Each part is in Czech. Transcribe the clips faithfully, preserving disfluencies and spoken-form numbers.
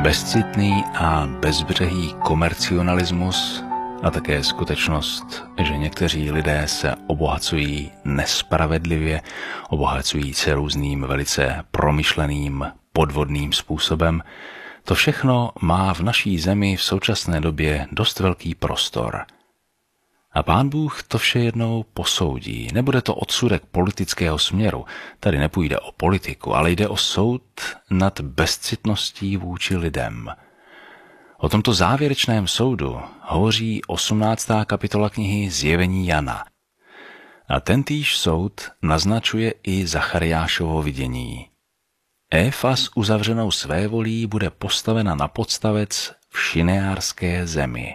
Bezcitný a bezbřehý komercionalismus a také skutečnost, že někteří lidé se obohacují nespravedlivě, obohacují se různým velice promyšleným podvodným způsobem, to všechno má v naší zemi v současné době dost velký prostor. A Pán Bůh to vše jednou posoudí. Nebude to odsudek politického směru. Tady nepůjde o politiku, ale jde o soud nad bezcitností vůči lidem. O tomto závěrečném soudu hovoří osmnáctá kapitola knihy Zjevení Jana. A tentýž soud naznačuje i Zachariášovo vidění. Éfa s uzavřenou svévolí bude postavena na podstavec v šineárské zemi.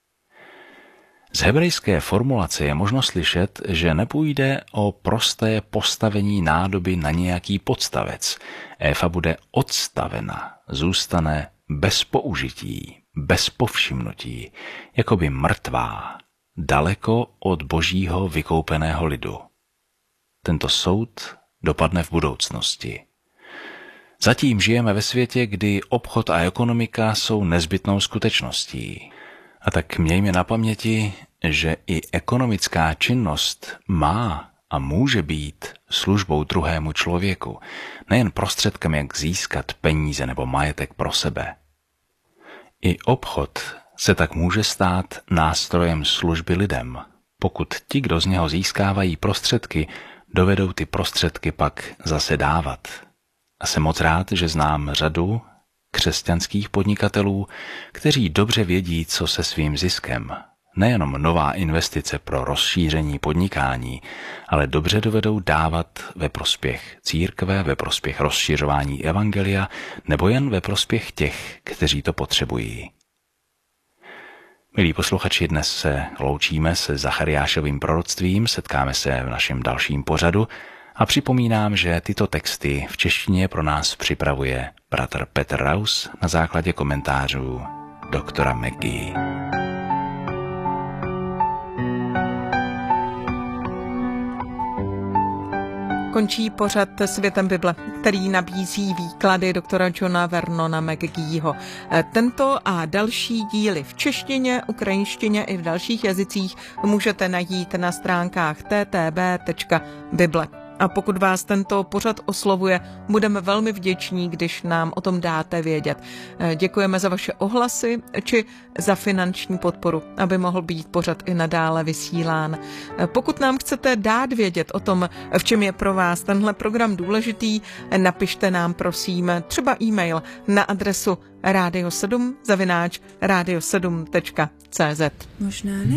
Z hebrejské formulace je možno slyšet, že nepůjde o prosté postavení nádoby na nějaký podstavec. Éfa bude odstavena, zůstane bez použití, bez povšimnutí, jakoby mrtvá, daleko od božího vykoupeného lidu. Tento soud dopadne v budoucnosti. Zatím žijeme ve světě, kdy obchod a ekonomika jsou nezbytnou skutečností. A tak mějme na paměti, že i ekonomická činnost má a může být službou druhému člověku, nejen prostředkem, jak získat peníze nebo majetek pro sebe. I obchod se tak může stát nástrojem služby lidem, pokud ti, kdo z něho získávají prostředky, dovedou ty prostředky pak zase dávat. A jsem moc rád, že znám řadu křesťanských podnikatelů, kteří dobře vědí, co se svým ziskem. Nejenom nová investice pro rozšíření podnikání, ale dobře dovedou dávat ve prospěch církve, ve prospěch rozšiřování evangelia nebo jen ve prospěch těch, kteří to potřebují. Milí posluchači, dnes se loučíme se Zachariášovým proroctvím, setkáme se v našem dalším pořadu a připomínám, že tyto texty v češtině pro nás připravuje bratr Petr Raus na základě komentářů doktora McGee. Končí pořad Světem Bible, který nabízí výklady doktora Johna Vernona McGeeho. Tento a další díly v češtině, ukrajinštině i v dalších jazycích můžete najít na stránkách t t b tečka bible. A pokud vás tento pořad oslovuje, budeme velmi vděční, když nám o tom dáte vědět. Děkujeme za vaše ohlasy či za finanční podporu, aby mohl být pořad i nadále vysílán. Pokud nám chcete dát vědět o tom, v čem je pro vás tenhle program důležitý, napište nám prosím třeba e-mail na adresu radio sedm zavináč radio sedm tečka cé zet. Možná ne.